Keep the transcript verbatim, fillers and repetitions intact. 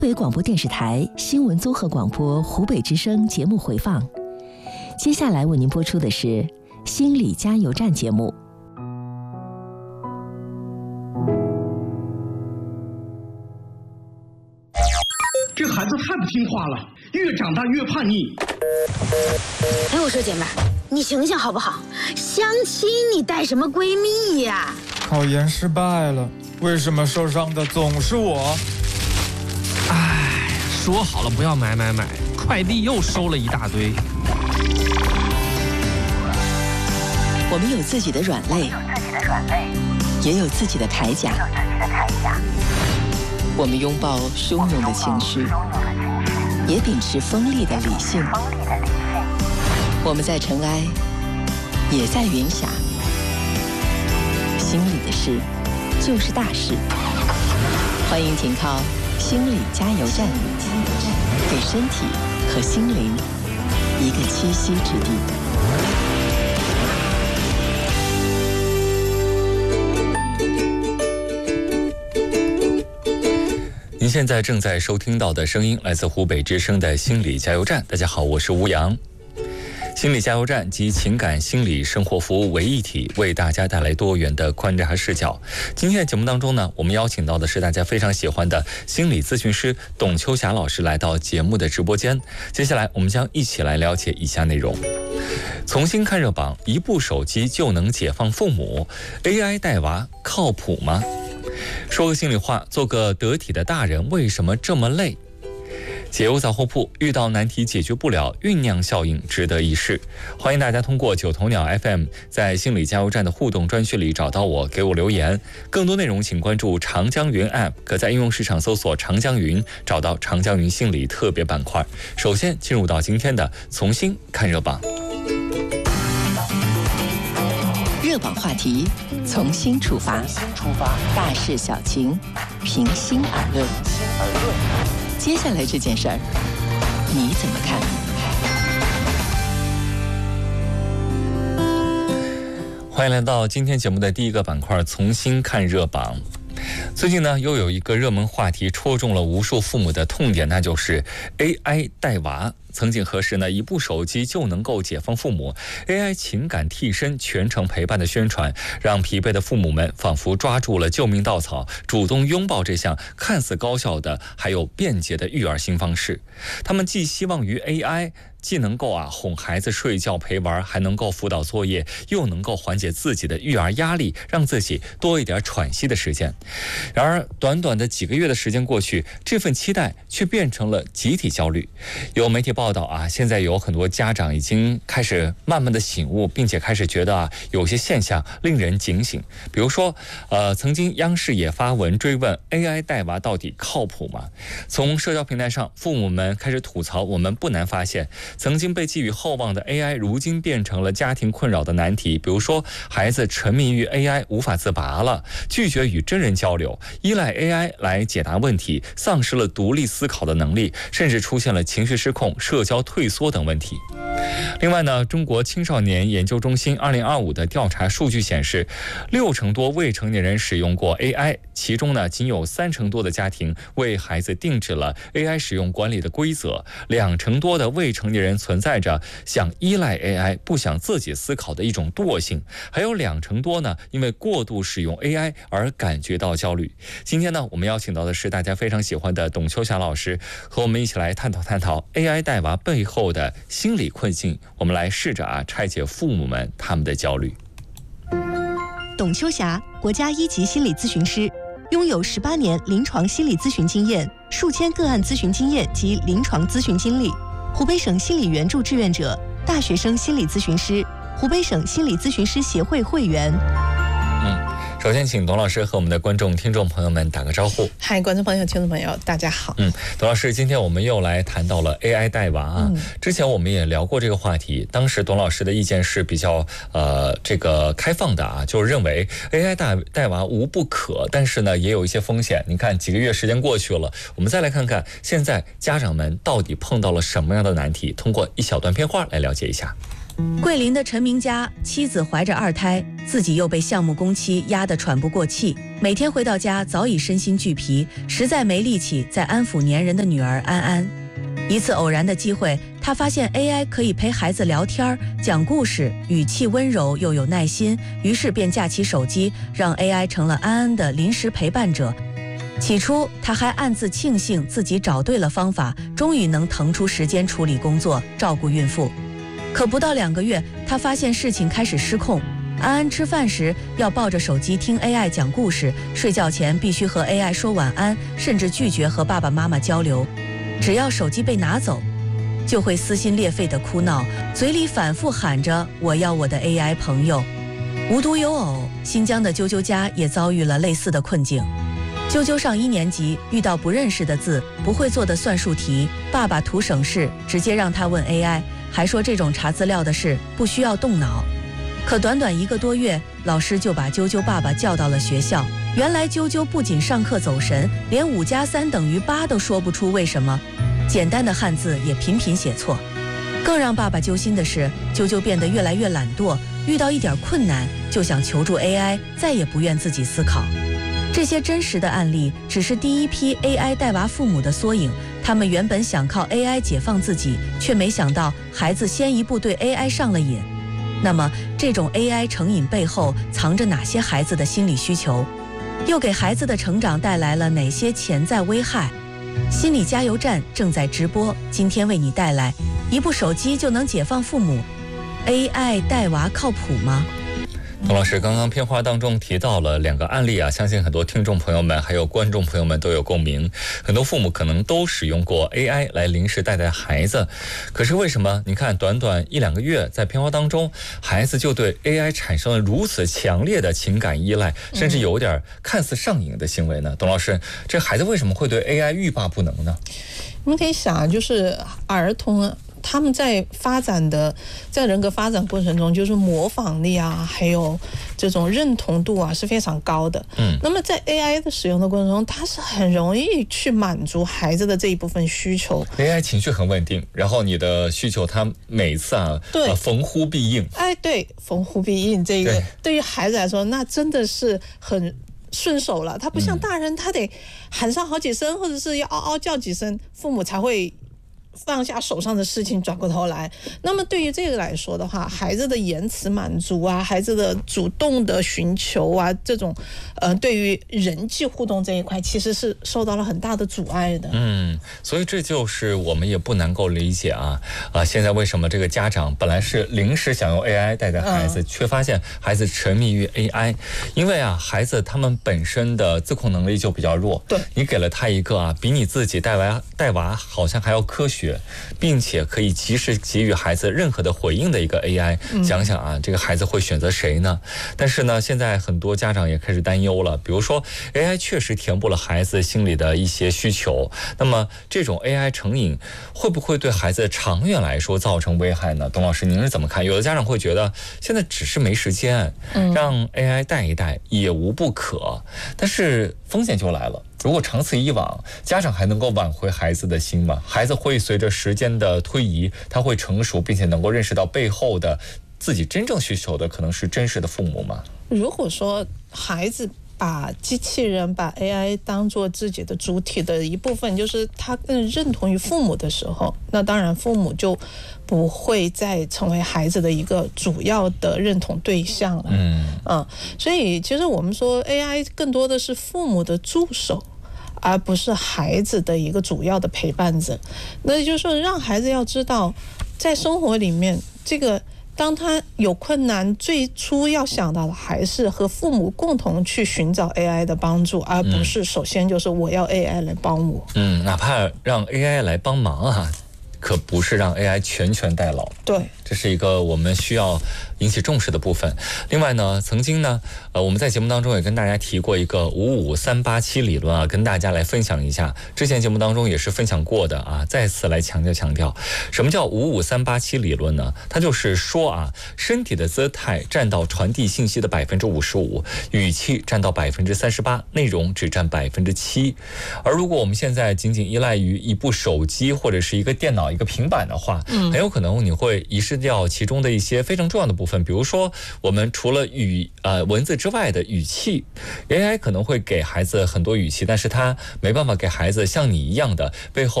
北广播电视台新闻综合广播湖北之声节目回放。接下来为您播出的是心理加油站节目。 这孩子太不听话了，越长大越叛逆。 哎，我说姐妹，你醒醒好不好？相亲你带什么闺蜜呀？ 考研失败了，为什么受伤的总是我？ 唉，说好了不要买买买，快递又收了一大堆。 我们有自己的软肋，也有自己的铠甲。我们拥抱汹涌的情绪，也秉持锋利的理性。我们在尘埃，也在云霞。心里的事，就是大事。欢迎停靠心理加油站，给身体和心灵一个栖息之地。 您现在正在收听到的声音来自湖北之声的心理加油站。大家好，我是吴阳。心理加油站集情感、心理、生活服务为一体，为大家带来多元的观察视角。今天的节目当中呢，我们邀请到的是大家非常喜欢的心理咨询师董秋霞老师来到节目的直播间。接下来我们将一起来了解以下内容。重新看热榜，一部手机就能解放父母 ，A I 带娃靠谱吗？说个心里话，做个得体的大人为什么这么累？解忧杂货铺，遇到难题解决不了，酝酿效应值得一试。欢迎大家通过九头鸟 F M 在心理加油站的互动专区里找到我，给我留言。更多内容请关注长江云 App， 可在应用市场搜索长江云，找到长江云心理特别板块。首先进入到今天的重新看热榜。 热榜话题，从新出发，大事小情，平心而论。接下来这件事儿，你怎么看？ 欢迎来到今天节目的第一个板块，重新看热榜。最近呢，又有一个热门话题戳中了无数父母的痛点，那就是 A I 带娃。曾几何时呢，一部手机就能够解放父母 ，A I 情感替身全程陪伴的宣传，让疲惫的父母们仿佛抓住了救命稻草，主动拥抱这项看似高效的还有便捷的育儿新方式。他们寄希望于 A I。既能够啊哄孩子睡觉陪玩，还能够辅导作业，又能够缓解自己的育儿压力，让自己多一点喘息的时间。然而短短的几个月的时间过去，这份期待却变成了集体焦虑。有媒体报道啊，现在有很多家长已经开始慢慢的醒悟，并且开始觉得啊有些现象令人警醒。比如说呃，曾经央视也发文追问 A I 带娃到底靠谱吗？从社交平台上，父母们开始吐槽，我们不难发现，曾经被寄予厚望的 A I 如今变成了家庭困扰的难题。比如说孩子沉迷于 A I 无法自拔了，拒绝与真人交流，依赖 A I 来解答问题，丧失了独立思考的能力，甚至出现了情绪失控、社交退缩等问题。另外呢，中国青少年研究中心二零二五的调查数据显示，六成多未成年人使用过 A I， 其中呢仅有三成多的家庭为孩子定制了 A I 使用管理的规则，两成多的未成年人存在着想依赖 A I 不想自己思考的一种惰性，还有两成多呢因为过度使用 A I 而感觉到焦虑。今天呢，我们邀请到的是大家非常喜欢的董秋霞老师，和我们一起来探讨探讨 A I 带娃背后的心理困境，我们来试着啊拆解父母们他们的焦虑。 董秋霞，国家一级心理咨询师，拥有十八年临床心理咨询经验，数千个案咨询经验及临床咨询经历，湖北省心理援助志愿者，大学生心理咨询师，湖北省心理咨询师协会会员。 嗯，首先请董老师和我们的观众听众朋友们打个招呼。 嗨，观众朋友听众朋友大家好。 嗯，董老师，今天我们又来谈到了 A I 带娃啊、嗯、之前我们也聊过这个话题，当时董老师的意见是比较呃这个开放的啊，就是认为 A I 带带娃无不可，但是呢也有一些风险。你看几个月时间过去了，我们再来看看现在家长们到底碰到了什么样的难题，通过一小段片花来了解一下。 桂林的陈明家妻子怀着二胎，自己又被项目工期压得喘不过气，每天回到家早已身心俱疲，实在没力气再安抚粘人的女儿安安。一次偶然的机会，他发现 A I 可以陪孩子聊天、讲故事，语气温柔又有耐心，于是便架起手机，让 A I 成了安安的临时陪伴者。起初他还暗自庆幸自己找对了方法，终于能腾出时间处理工作，照顾孕妇。可不到两个月，他发现事情开始失控。安安吃饭时要抱着手机听 A I 讲故事，睡觉前必须和 A I 说晚安，甚至拒绝和爸爸妈妈交流。只要手机被拿走，就会撕心裂肺地哭闹，嘴里反复喊着我要我的 A I 朋友。无独有偶，新疆的啾啾家也遭遇了类似的困境。啾啾上一年级，遇到不认识的字、不会做的算术题，爸爸图省事，直接让他问 A I， 还说这种查资料的事不需要动脑。可短短一个多月，老师就把啾啾爸爸叫到了学校。原来啾啾不仅上课走神，连五加三等于八都说不出为什么，简单的汉字也频频写错。更让爸爸揪心的是，啾啾变得越来越懒惰，遇到一点困难就想求助 A I， 再也不愿自己思考。这些真实的案例只是第一批 A I 带娃父母的缩影，他们原本想靠 A I 解放自己，却没想到孩子先一步对 A I 上了瘾。那么这种 A I 成瘾背后藏着哪些孩子的心理需求，又给孩子的成长带来了哪些潜在危害？心理加油站正在直播，今天为你带来一部手机就能解放父母， A I 带娃靠谱吗？ 董老师刚刚片花当中提到了两个案例啊，相信很多听众朋友们还有观众朋友们都有共鸣。很多父母可能都使用过 A I 来临时带带孩子，可是为什么你看短短一两个月，在片花当中，孩子就对 A I 产生了如此强烈的情感依赖，甚至有点看似上瘾的行为呢？董老师，这孩子为什么会对 A I 欲罢不能呢？ 你们可以想，就是儿童他们在发展的在人格发展过程中，就是模仿力啊，还有这种认同度啊是非常高的。嗯，那么在 A I 的使用的过程中，它是很容易去满足孩子的这一部分需求。 A I 情绪很稳定，然后你的需求它每次啊， 对， 呃、逢呼必应。 哎，对，逢呼必应这个 对, 对于孩子来说，那真的是很顺手了。他不像大人，他得喊上好几声，或者是要嗷嗷叫几声，父母才会放下手上的事情转过头来。那么对于这个来说的话，孩子的言辞满足啊，孩子的主动的寻求啊，这种呃对于人际互动这一块其实是受到了很大的阻碍的。 嗯，所以这就是我们也不能够理解啊啊！现在为什么这个家长本来是临时想用 A I 带带孩子，嗯、却发现孩子沉迷于 A I， 因为啊，孩子他们本身的自控能力就比较弱。 对， 你给了他一个啊，比你自己带娃带娃好像还要科学，并且可以及时给予孩子任何的回应的一个 A I，嗯、想想啊，这个孩子会选择谁呢？但是呢，现在很多家长也开始担忧了，比如说 A I 确实填补了孩子心里的一些需求，那么这种 A I 成瘾会不会对孩子长远来说造成危害呢？董老师您是怎么看？有的家长会觉得现在只是没时间，让 A I 带一带也无不可，但是风险就来了，如果长此以往，家长还能够挽回孩子的心吗？孩子会随着时间的推移，他会成熟，并且能够认识到背后的自己真正需求的可能是真实的父母吗？ 如果说孩子把机器人、把 A I 当作自己的主体的一部分，就是他更认同于父母的时候，那当然父母就不会再成为孩子的一个主要的认同对象了。嗯嗯，所以其实我们说 A I 更多的是父母的助手，而不是孩子的一个主要的陪伴者。那就是说，让孩子要知道，在生活里面，这个当他有困难，最初要想到的还是和父母共同去寻找 A I 的帮助，而不是首先就是我要 A I 来帮我。 嗯，哪怕让 A I 来帮忙啊，可不是让 A I 全权代劳。 对， 这是一个我们需要引起重视的部分。另外呢，曾经呢，呃，我们在节目当中也跟大家提过一个五五三八七理论啊，跟大家来分享一下。之前节目当中也是分享过的啊，再次来强调强调，什么叫五五三八七理论呢？它就是说啊，身体的姿态占到传递信息的百分之五十五，语气占到百分之三十八，内容只占百分之七。而如果我们现在仅仅依赖于一部手机或者是一个电脑、一个个平板的话，很有可能你会遗失掉其中的一些非常重要的部分，比如说我们除了语呃文字之外的语气 ，A I 可能会给孩子很多语气，但是它没办法给孩子像你一样的背后